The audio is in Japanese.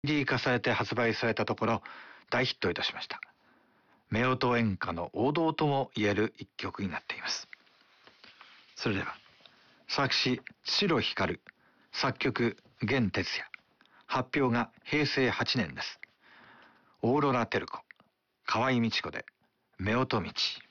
CD 化されて発売されたところ大ヒットいたしました。夫婦演歌の王道とも言える一曲になっています。それでは作詞白光、作曲弦哲也、発表が平成8年です。オーロラテルコ、河合道子で夫婦道。